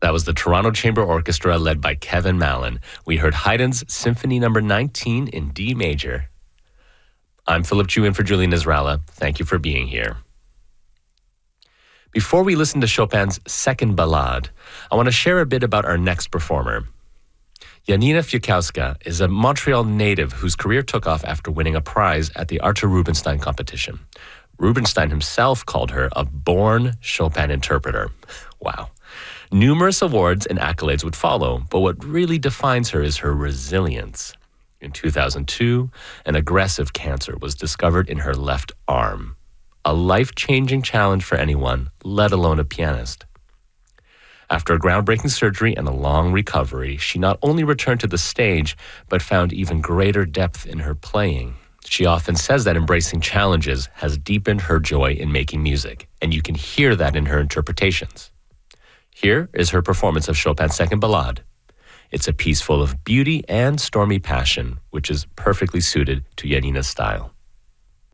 That was the Toronto Chamber Orchestra led by Kevin Mallon. We heard Haydn's Symphony No. 19 in D major. I'm Philip Chu in for Julie Nizralla. Thank you for being here. Before we listen to Chopin's second ballade, I want to share a bit about our next performer. Janina Fiuczkowska is a Montreal native whose career took off after winning a prize at the Artur Rubinstein competition. Rubinstein himself called her a born Chopin interpreter. Wow. Numerous awards and accolades would follow, but what really defines her is her resilience. In 2002, an aggressive cancer was discovered in her left arm, a life-changing challenge for anyone, let alone a pianist. After a groundbreaking surgery and a long recovery, she not only returned to the stage, but found even greater depth in her playing. She often says that embracing challenges has deepened her joy in making music, and you can hear that in her interpretations. Here is her performance of Chopin's second ballade. It's a piece full of beauty and stormy passion, which is perfectly suited to Janina's style.